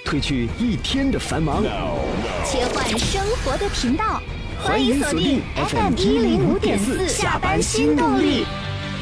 褪去一天的繁忙， 切换生活的频道， 欢迎锁定 FM105.4下班新动力。